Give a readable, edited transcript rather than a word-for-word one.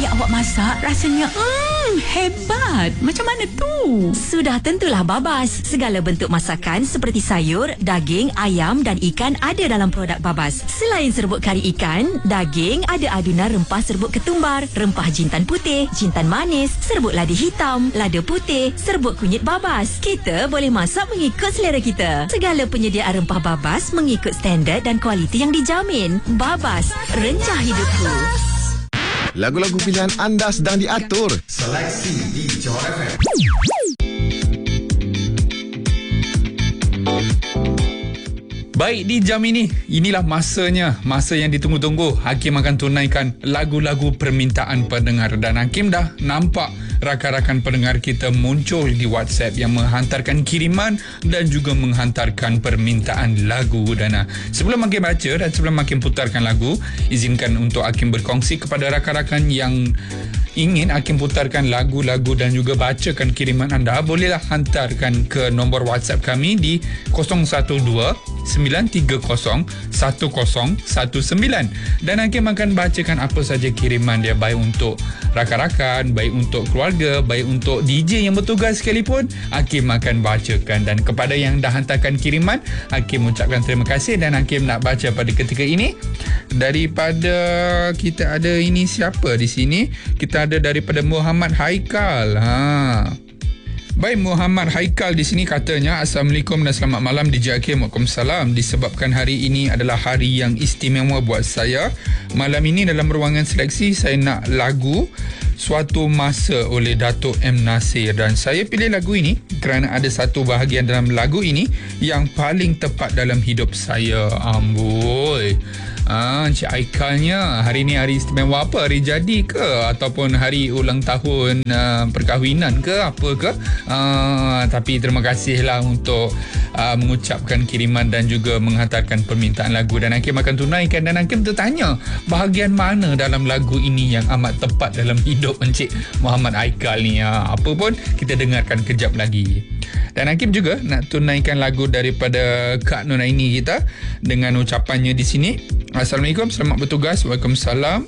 yang awak masak rasanya hebat. Macam mana tu? Sudah tentulah Babas. Segala bentuk masakan seperti sayur, daging, ayam dan ikan ada dalam produk Babas. Selain serbuk kari ikan, daging ada adunan rempah serbuk ketumbar, rempah jintan putih, jintan manis, serbuk lada hitam, lada putih, serbuk kunyit Babas. Kita boleh masak mengikut selera kita. Segala penyediaan rempah Babas mengikut standard dan kualiti yang dijamin. Babas, rencah hidupku. Lagu-lagu pilihan anda sedang diatur. Seleksi di Johor FM. Baik, di jam ini, inilah masanya, masa yang ditunggu-tunggu. Hakim akan tunaikan lagu-lagu permintaan pendengar. Dan Hakim dah nampak rakan-rakan pendengar kita muncul di WhatsApp yang menghantarkan kiriman dan juga menghantarkan permintaan lagu. Dan sebelum Hakim baca dan sebelum Hakim putarkan lagu, izinkan untuk Hakim berkongsi kepada rakan-rakan yang ingin Hakim putarkan lagu-lagu dan juga bacakan kiriman anda, bolehlah hantarkan ke nombor WhatsApp kami di 012-930-1019 dan Hakim akan bacakan apa saja kiriman dia, baik untuk rakan-rakan, baik untuk keluarga, baik untuk DJ yang bertugas sekalipun, Hakim akan bacakan. Dan kepada yang dah hantarkan kiriman, Hakim ucapkan terima kasih. Dan Hakim nak baca pada ketika ini daripada, kita ada ini siapa di sini? Kita ada daripada Muhammad Haikal. Baik, Muhammad Haikal di sini katanya, Assalamualaikum dan selamat malam DJ Hakim. Waalaikumsalam. Disebabkan hari ini adalah hari yang istimewa buat saya, malam ini dalam ruangan seleksi saya nak lagu Suatu Masa oleh Datuk M. Nasir. Dan saya pilih lagu ini kerana ada satu bahagian dalam lagu ini yang paling tepat dalam hidup saya. Amboi. Encik Aikalnya, hari ni hari istimewa apa? Hari jadi ke? Ataupun hari ulang tahun perkahwinan ke? Apa ke? Tapi terima kasihlah untuk mengucapkan kiriman dan juga menghantarkan permintaan lagu. Dan Hakim akan tunaikan. Dan Hakim tertanya, bahagian mana dalam lagu ini yang amat tepat dalam hidup Encik Muhammad Aikal ni? Apa pun, kita dengarkan kejap lagi. Dan Hakim juga nak tunaikan lagu daripada Kak Nunaini kita dengan ucapannya di sini. Assalamualaikum, selamat bertugas. Waalaikumsalam.